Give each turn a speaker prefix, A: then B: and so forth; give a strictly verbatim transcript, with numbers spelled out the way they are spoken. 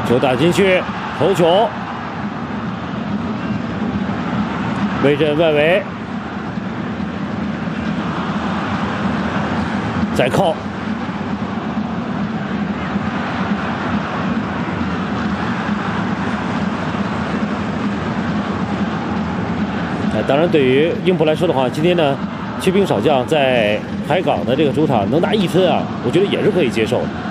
A: 球打进去，头球，威震外围，再扣。 当然，对于英布来说的话，今天呢，缺兵少将，在海港的这个主场能拿一分啊，我觉得也是可以接受的。